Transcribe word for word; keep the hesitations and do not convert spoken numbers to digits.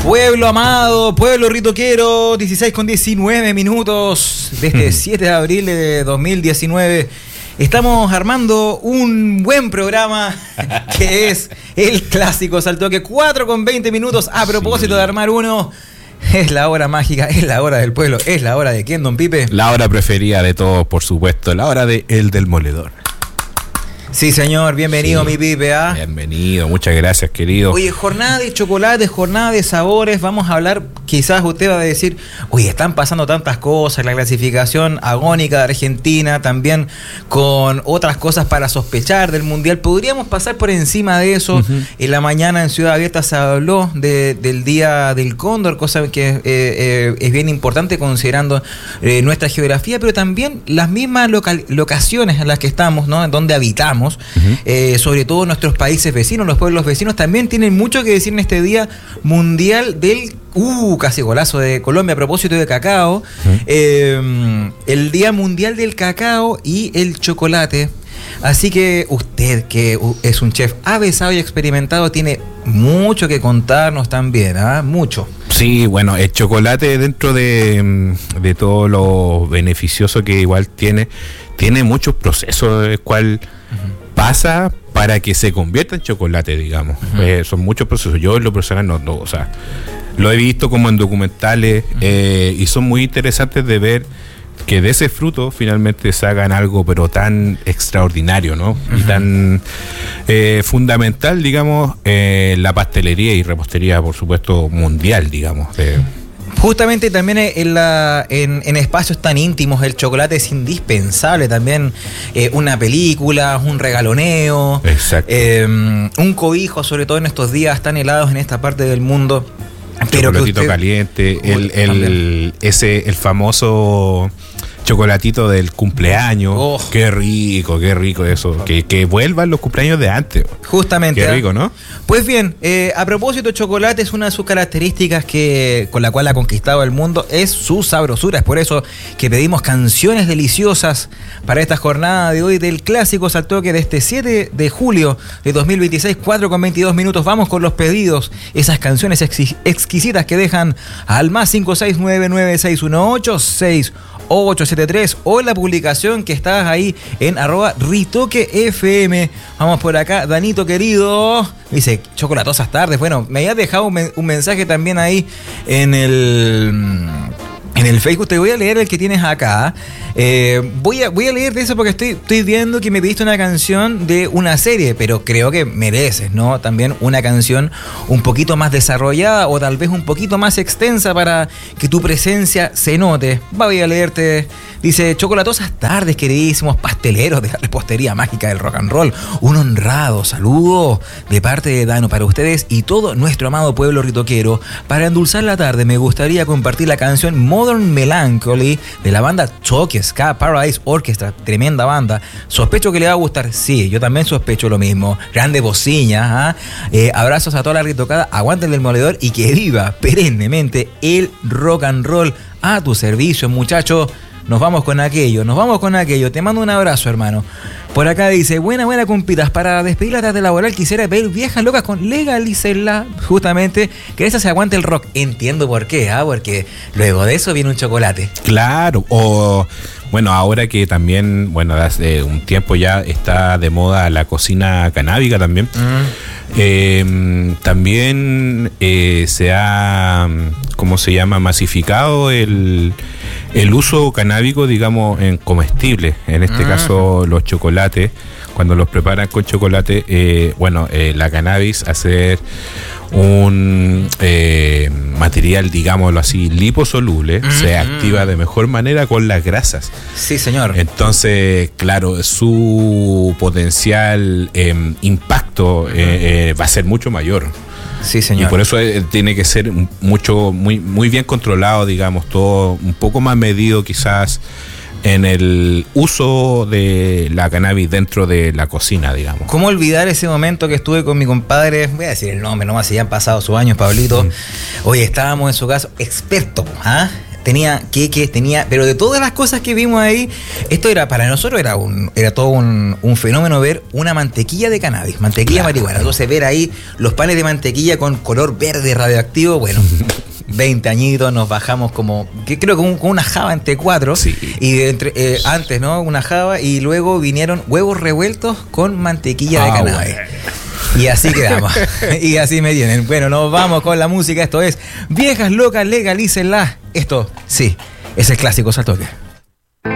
Pueblo amado, pueblo ritoquero, dieciséis con diecinueve minutos de este siete de abril de dos mil diecinueve. Estamos armando un buen programa que es el clásico Saltoque, cuatro con veinte minutos. A propósito sí. de armar uno, es la hora mágica, es la hora del pueblo, es la hora de ¿quién, don Pipe? La hora preferida de todos, por supuesto, la hora de El del Moledor. Sí, señor, bienvenido, sí. mi Pipe. ¿ah? Bienvenido, muchas gracias, querido. Oye, jornada de chocolate, jornada de sabores. Vamos a hablar, quizás usted va a decir, oye, están pasando tantas cosas, la clasificación agónica de Argentina, también con otras cosas para sospechar del Mundial. Podríamos pasar por encima de eso. Uh-huh. En la mañana en Ciudad Abierta se habló de, del Día del Cóndor, cosa que eh, eh, es bien importante considerando eh, nuestra geografía, pero también las mismas local, locaciones en las que estamos, ¿no? En donde habitamos. Uh-huh. eh, sobre todo nuestros países vecinos, los pueblos vecinos también tienen mucho que decir en este Día Mundial del uh, casi golazo de Colombia a propósito de cacao. Uh-huh. eh, el Día Mundial del Cacao y el chocolate. Así que usted, que es un chef avesado y experimentado, tiene mucho que contarnos también, ¿ah? Mucho. Sí, bueno, el chocolate, dentro de, de todo lo beneficioso que igual tiene, tiene muchos procesos, el cual uh-huh. pasa para que se convierta en chocolate, digamos. Uh-huh. Eh, son muchos procesos. Yo en lo personal no, no, o sea, lo he visto como en documentales uh-huh. eh, y son muy interesantes de ver que de ese fruto finalmente se hagan algo pero tan extraordinario, ¿no? Uh-huh. Y tan eh, fundamental, digamos, eh, la pastelería y repostería, por supuesto, mundial, digamos. Eh. Justamente también en, la, en, en espacios tan íntimos el chocolate es indispensable. También eh, una película, un regaloneo, eh, un cobijo, sobre todo en estos días tan helados en esta parte del mundo. Pero chocolatito usted... caliente, el, el, ese, el famoso chocolatito del cumpleaños. Oh. Qué rico, qué rico eso. Que, que vuelvan los cumpleaños de antes. Justamente. Qué rico, ¿no? Pues bien, eh, a propósito, chocolate es una de sus características que con la cual ha conquistado el mundo, es su sabrosura. Es por eso que pedimos canciones deliciosas para esta jornada de hoy del clásico Saltoque de este siete de julio de dos mil veintiséis, cuatro con veintidós minutos. Vamos con los pedidos, esas canciones ex- exquisitas que dejan al más cinco seis nueve nueve seis uno ocho seis ocho siete tres o en la publicación que estás ahí en arroba Ritoque F M. Vamos por acá, Danito querido, dice chocolatosas tardes. Bueno, me habías dejado un, men- un mensaje también ahí en el en el Facebook. Te voy a leer el que tienes acá. Eh, voy, a, voy a leer de eso porque estoy, estoy viendo que me pediste una canción de una serie, pero creo que mereces, ¿no? También una canción un poquito más desarrollada o tal vez un poquito más extensa para que tu presencia se note. Voy a leerte. Dice, chocolatosas tardes, queridísimos pasteleros de la repostería mágica del rock and roll. Un honrado saludo de parte de Dano para ustedes y todo nuestro amado pueblo ritoquero. Para endulzar la tarde me gustaría compartir la canción Modern Melancholy de la banda Tokyo Ska Paradise Orchestra, tremenda banda. Sospecho que le va a gustar. Sí, yo también sospecho lo mismo. Grande bociña, ¿eh? Eh, abrazos a toda la ritocada, aguanten el moledor y que viva perennemente el rock and roll a tu servicio, muchacho. Nos vamos con aquello, nos vamos con aquello. Te mando un abrazo, hermano. Por acá dice, buena, buena, compitas. Para despedir la tarde laboral quisiera pedir Viejas Locas con Legalícenla. Justamente, que esa se aguante el rock. Entiendo por qué, ¿ah? ¿eh? Porque luego de eso viene un chocolate. Claro, o... Bueno, ahora que también, bueno, hace un tiempo ya está de moda la cocina canábica también. Mm. Eh, también eh, se ha, ¿cómo se llama?, masificado el, el uso canábico, digamos, en comestibles. En este mm. caso, los chocolates, cuando los preparan con chocolate, eh, bueno, eh, la cannabis hacer un eh, material, digámoslo así, liposoluble, mm-hmm. se activa de mejor manera con las grasas. Sí, señor. Entonces, claro, su potencial eh, impacto eh, eh, va a ser mucho mayor. Sí, señor. Y por eso eh, tiene que ser mucho, muy, muy bien controlado, digamos, todo un poco más medido quizás en el uso de la cannabis dentro de la cocina, digamos. ¿Cómo olvidar ese momento que estuve con mi compadre? Voy a decir el nombre nomás, si ya han pasado sus años, Pablito. Mm. Oye, estábamos en su caso, experto, ¿ah? tenía queques, tenía, pero de todas las cosas que vimos ahí, esto era, para nosotros era un, era todo un, un fenómeno ver una mantequilla de cannabis, mantequilla claro. marihuana. Entonces ver ahí los panes de mantequilla con color verde radioactivo, bueno, veinte añitos, nos bajamos como, que creo que con, con una java entre cuatro, sí. y de entre, eh, antes, ¿no? Una java, y luego vinieron huevos revueltos con mantequilla ah, de cannabis. Bueno. Y así quedamos. Y así me tienen. Bueno, nos vamos con la música. Esto es Viejas Locas, legalícenla. Esto, sí, es el clásico Saltoque.